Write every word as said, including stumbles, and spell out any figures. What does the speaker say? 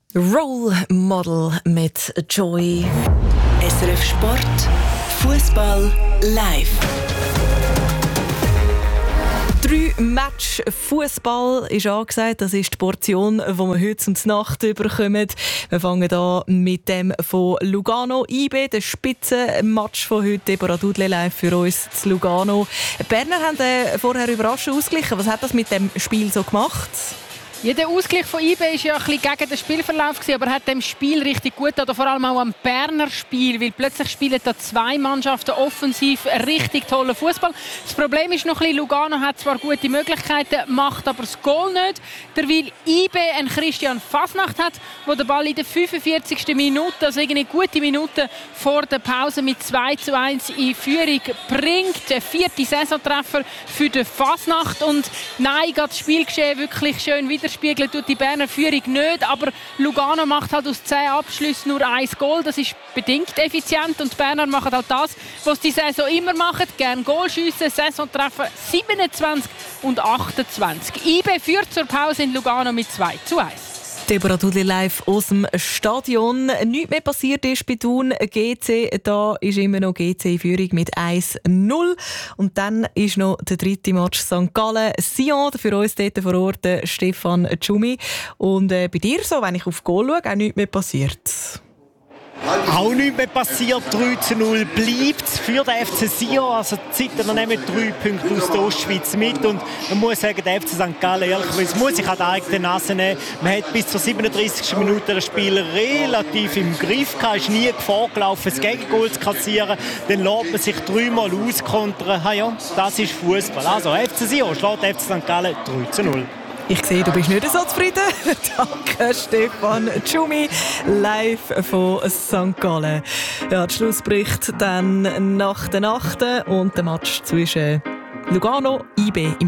Role Model mit Joy. S R F Sport, Fußball live. Drei Match Fußball ist angesagt. Das ist die Portion, die wir heute zum Nacht bekommen. Wir fangen an mit dem von Lugano I B, der Spitzenmatch von heute. Deborah Dudley live für uns zu Lugano. Die Berner haben vorher überraschend ausgeglichen. Was hat das mit dem Spiel so gemacht? Ja, der Ausgleich von I B war ja ein bisschen gegen den Spielverlauf, aber hat dem Spiel richtig gut getan, vor allem auch am Berner Spiel, weil plötzlich spielen da zwei Mannschaften offensiv richtig tollen Fußball. Das Problem ist noch ein bisschen, Lugano hat zwar gute Möglichkeiten, macht aber das Goal nicht, derweil I B einen Christian Fasnacht hat, der den Ball in der fünfundvierzigsten Minute, also eine gute Minute vor der Pause mit zwei zu eins in Führung bringt. Der vierte Saisontreffer für den Fasnacht und nein, geht das Spielgeschehen wirklich schön wieder spiegeln tut die Berner Führung nicht, aber Lugano macht halt aus zehn Abschlüssen nur ein Goal. Das ist bedingt effizient und die Berner machen halt das, was die Saison immer machen, gerne Goal schiessen, Saisontreffer siebenundzwanzig und achtundzwanzig. I B führt zur Pause in Lugano mit zwei zu eins. Deborah Dudley live aus dem Stadion. Nichts mehr passiert ist bei Thun G C. Da ist immer noch G C in Führung mit eins null. Und dann ist noch der dritte Match Sankt Gallen Sion. Für uns dort vor Ort Stefan Tschumi. Und äh, bei dir, so, wenn ich auf Goal schaue, auch nichts mehr passiert. Auch nichts mehr passiert. drei zu null bleibt es für den F C Sion. Also die Zeiten nehmen drei Punkte aus der Ostschweiz mit. Und man muss sagen, der F C Sankt Gallen, ehrlich, muss sich an die eigene Nase nehmen. Man hat bis zur siebenunddreißigsten Minute das Spiel relativ im Griff gehabt. Es ist nie Gefahr gelaufen, das Gegengoal zu kassieren. Dann lässt man sich dreimal auskontern. Ha ja, das ist Fußball. Also F C Sion schlägt F C Sankt Gallen drei zu null. Ich sehe, du bist nicht so zufrieden. Danke, Stefan Tschumi, live von Sankt Gallen. Ja, der Schlussbericht dann nach der Nacht und der Match zwischen Lugano, I B im